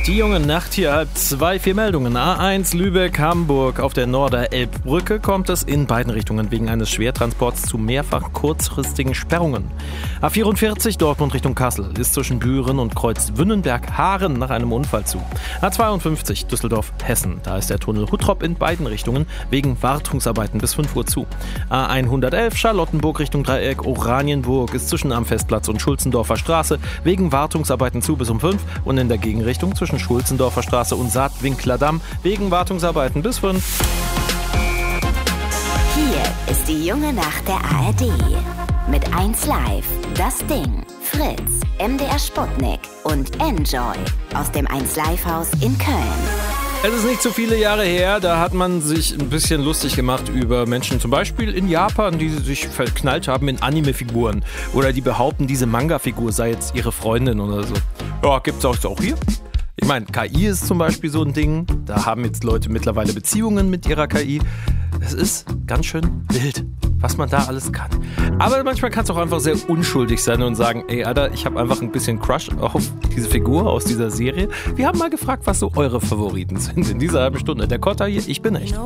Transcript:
Die junge Nacht hier, 1:30, 4 Meldungen. A1 Lübeck-Hamburg. Auf der Norder-Elbbrücke kommt es in beiden Richtungen wegen eines Schwertransports zu mehrfach kurzfristigen Sperrungen. A44 Dortmund Richtung Kassel ist zwischen Büren und Kreuz Wünnenberg-Haaren nach einem Unfall zu. A52 Düsseldorf-Hessen. Da ist der Tunnel Huttrop in beiden Richtungen wegen Wartungsarbeiten bis 5 Uhr zu. A111 Charlottenburg Richtung Dreieck Oranienburg ist zwischen am Festplatz und Schulzendorfer Straße wegen Wartungsarbeiten zu bis um 5 und in der Gegenrichtung zwischen Schulzendorfer Straße und Saatwinkler Damm wegen Wartungsarbeiten bis 5. Hier ist die junge Nacht der ARD. Mit 1 Live, Das Ding, Fritz, MDR Sputnik und Enjoy aus dem 1 Live Haus in Köln. Es ist nicht so viele Jahre her, da hat man sich ein bisschen lustig gemacht über Menschen, zum Beispiel in Japan, die sich verknallt haben in Anime-Figuren oder die behaupten, diese Manga-Figur sei jetzt ihre Freundin oder so. Ja, gibt's auch hier. Ich meine, KI ist zum Beispiel so ein Ding. Da haben jetzt Leute mittlerweile Beziehungen mit ihrer KI. Es ist ganz schön wild, was man da alles kann. Aber manchmal kann es auch einfach sehr unschuldig sein und sagen, ey Alter, ich habe einfach ein bisschen Crush auf diese Figur aus dieser Serie. Wir haben mal gefragt, was so eure Favoriten sind in dieser halben Stunde. Der Kotter hier, ich bin echt.